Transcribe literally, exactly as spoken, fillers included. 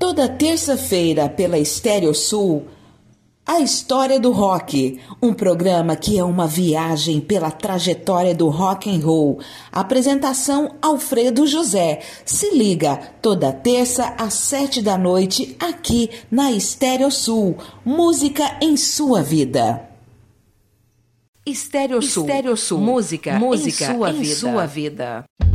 Toda terça-feira pela Estéreo Sul, A História do Rock, um programa que é uma viagem pela trajetória do rock and roll. Apresentação Alfredo José. Se liga, toda terça às sete da noite, aqui na Estéreo Sul. Música em sua vida. Estéreo Sul. Estéreo Sul. Música, música em, sua, em vida. sua vida.